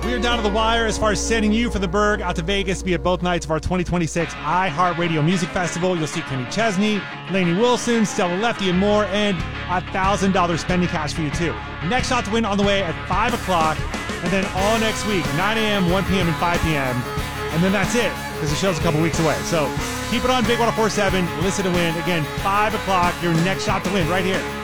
We are down to the wire as far as sending you for the Berg out to Vegas to be at both nights of our 2026 iHeartRadio Music Festival. You'll see Kenny Chesney, Lainey Wilson, Stella Lefty, and more, and $1,000 spending cash for you, too. Next Shot to Win on the way at 5 o'clock, and then all next week, 9 a.m., 1 p.m., and 5 p.m., and then that's it, because the show's a couple weeks away. So keep it on Big 104.7, listen to win. Again, 5 o'clock, your Next Shot to Win right here.